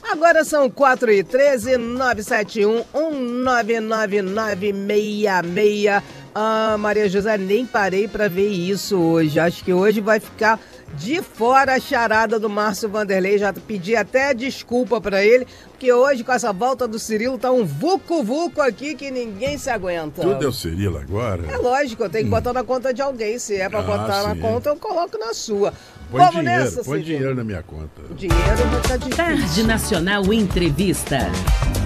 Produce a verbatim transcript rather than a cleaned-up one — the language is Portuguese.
Agora são quatro e treze, nove sete um, um nove nove nove seis seis. Ah, Maria José, nem parei pra ver isso hoje. Acho que hoje vai ficar de fora a charada do Márcio Vanderlei. Já pedi até desculpa pra ele, porque hoje com essa volta do Cirilo tá um vucu-vucu aqui que ninguém se aguenta. Tudo é o Cirilo agora? É lógico, eu tenho que botar na conta de alguém. Se é pra Ah, botar sim. na conta, eu coloco na sua. Põe Vamos dinheiro, nessa, põe Cirilo. dinheiro na minha conta. O dinheiro vai ficar difícil. Tarde Nacional Entrevista.